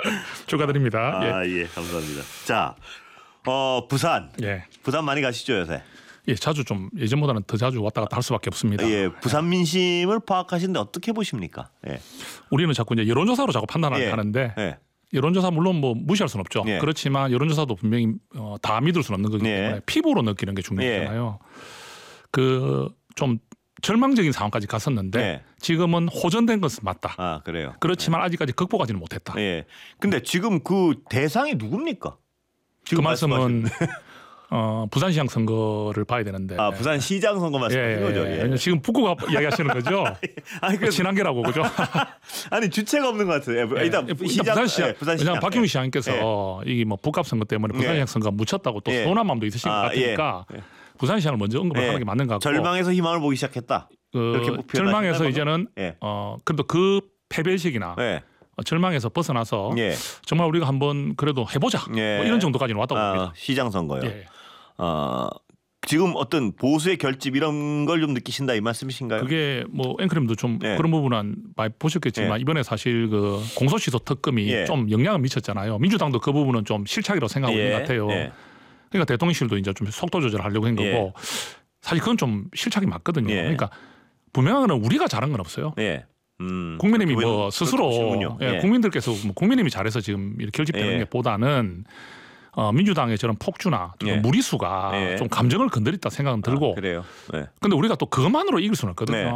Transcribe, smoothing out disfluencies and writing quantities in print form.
축하드립니다. 예, 감사합니다. 자, 부산. 예. 부산 많이 가시죠 요새? 예, 자주 좀 예전보다는 더 자주 왔다 갔다 할 수밖에 없습니다. 예, 부산 민심을 파악하시는데 어떻게 보십니까? 예. 우리는 자꾸 이제 여론조사로 자꾸 판단을 예. 하는데 예. 여론조사 물론 뭐 무시할 수는 없죠. 예. 그렇지만 여론조사도 분명히 다 믿을 수는 없는 거기 예. 때문에 피부로 느끼는 게 중요하잖아요. 그 좀 절망적인 상황까지 갔었는데 예. 지금은 호전된 것은 맞다. 아, 그래요. 그렇지만 아직까지 극복하지는 못했다. 예. 근데 지금 그 대상이 누굽니까? 그 지금 말씀은 부산시장 선거를 봐야 되는데. 부산시장 선거 말씀하시는 거죠? 예. 지금 북구가 이야기하시는 거죠. 아니, 그 친한계라고 그죠? 아니 주체가 없는 것 같아요. 일단 부산시장. 부산시장. 왜냐하면 박용희 시장님께서 이게 뭐 북값 선거 때문에 부산시장 선거가 묻혔다고 또 서운한 마음도 있으신 것 같으니까 부산시장을 먼저 언급을 하는 게 맞는 것 같고. 절망에서 희망을 보기 시작했다. 절망에서 이제는 그래도 그 패배식이나 절망에서 벗어나서 정말 우리가 한번 그래도 해보자 뭐 이런 정도까지는 왔다고 봅니다. 시장 선거요. 예. 지금 어떤 보수의 결집 이런 걸 좀 느끼신다 이 말씀이신가요? 그게 뭐 앵커님도 좀 그런 부분은 많이 보셨겠지만 이번에 사실 그 공소시효 특검이 좀 영향을 미쳤잖아요. 민주당도 그 부분은 좀 실착이라고 생각하고 있는 것 같아요. 그러니까 대통령실도 이제 좀 속도 조절하려고 한 거고 사실 그건 좀 실착이 맞거든요. 그러니까 분명한 건 우리가 잘한 건 없어요. 국민의힘이 뭐 스스로 국민들께서 뭐 국민의힘이 잘해서 지금 이렇게 결집되는 게 보다는 민주당의 저런 폭주나 무리수가 좀 감정을 건드렸다 생각은 들고. 그래요. 근데 우리가 또 그것만으로 이길 수는 없거든요.